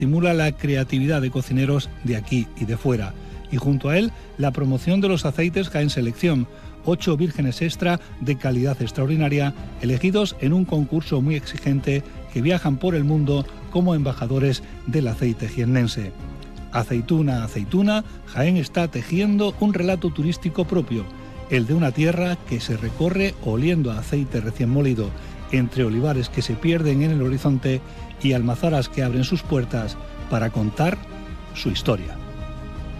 estimula la creatividad de cocineros de aquí y de fuera. Y junto a él, la promoción de los aceites Jaén Selección, 8 vírgenes extra de calidad extraordinaria, elegidos en un concurso muy exigente que viajan por el mundo como embajadores del aceite jiennense. Aceituna a aceituna, Jaén está tejiendo un relato turístico propio, el de una tierra que se recorre oliendo a aceite recién molido, entre olivares que se pierden en el horizonte y almazaras que abren sus puertas para contar su historia.